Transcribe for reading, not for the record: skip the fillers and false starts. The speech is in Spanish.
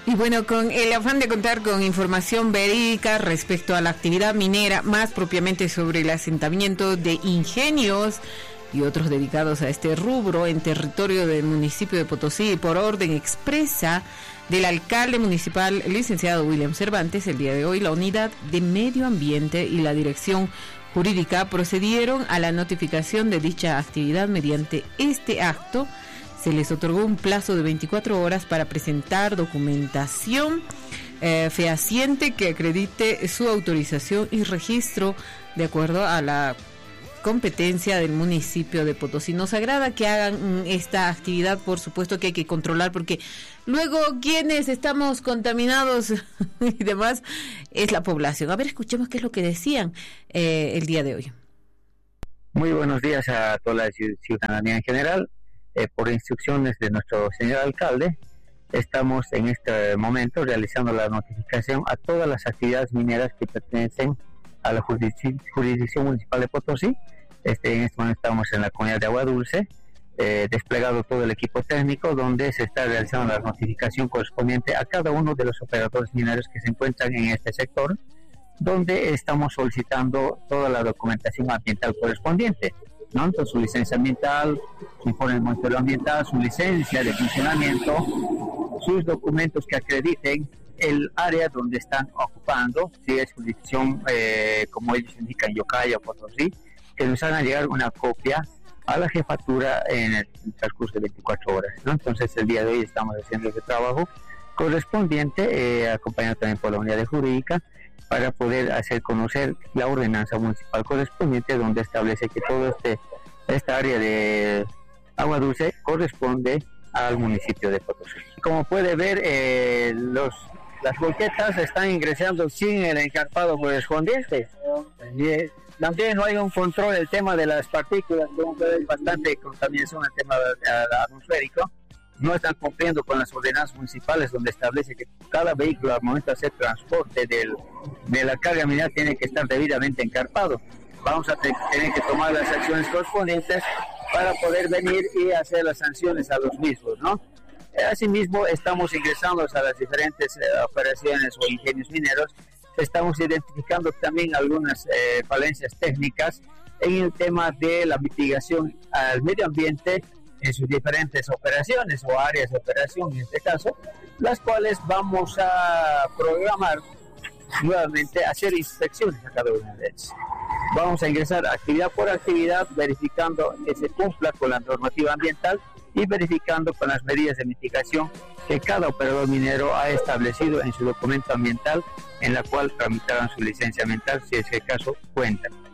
Y bueno, con el afán de contar con información verídica respecto a la actividad minera, más propiamente sobre el asentamiento de ingenios y otros dedicados a este rubro en territorio del municipio de Potosí, por orden expresa del alcalde municipal, licenciado William Cervantes, el día de hoy la Unidad de Medio Ambiente y la Dirección Jurídica procedieron a la notificación de dicha actividad. Mediante este acto se les otorgó un plazo de 24 horas para presentar documentación fehaciente que acredite su autorización y registro de acuerdo a la competencia del municipio de Potosí. Nos agrada que hagan esta actividad, por supuesto que hay que controlar, porque luego quienes estamos contaminados y demás es la población. A ver, escuchemos qué es lo que decían el día de hoy. Muy buenos días a toda la ciudadanía en general. Por instrucciones de nuestro señor alcalde, estamos en este momento realizando la notificación a todas las actividades mineras que pertenecen a la jurisdicción municipal de Potosí. En este momento estamos en la comunidad de Agua Dulce, desplegado todo el equipo técnico, donde se está realizando la notificación correspondiente a cada uno de los operadores mineros que se encuentran en este sector, donde estamos solicitando toda la documentación ambiental correspondiente, ¿no? Entonces, su licencia ambiental, su informe de monitoreo ambiental, su licencia de funcionamiento, sus documentos que acrediten el área donde están ocupando, si es jurisdicción, como ellos indican, Yocaya o Potosí, que nos hagan llegar una copia a la jefatura en el transcurso de 24 horas, ¿no? Entonces, el día de hoy estamos haciendo ese trabajo correspondiente, acompañado también por la unidad de jurídica, para poder hacer conocer la ordenanza municipal correspondiente, donde establece que todo esta área de agua dulce corresponde al municipio de Potosí. Como puede ver, las volquetas están ingresando sin el encarpado correspondiente. También no hay un control del tema de las partículas, como hay bastante contaminación en el tema atmosférico. No están cumpliendo con las ordenanzas municipales, donde establece que cada vehículo al momento de hacer transporte de la carga minera tiene que estar debidamente encarpado. Vamos a tener que tomar las acciones correspondientes para poder venir y hacer las sanciones a los mismos, ¿no? Asimismo, estamos ingresando a las diferentes operaciones o ingenios mineros. Estamos identificando también algunas falencias técnicas en el tema de la mitigación al medio ambiente en sus diferentes operaciones o áreas de operación en este caso, las cuales vamos a programar nuevamente hacer inspecciones a cada una de ellas. Vamos a ingresar actividad por actividad, verificando que se cumpla con la normativa ambiental y verificando con las medidas de mitigación que cada operador minero ha establecido en su documento ambiental, en la cual tramitarán su licencia ambiental si ese caso cuenta.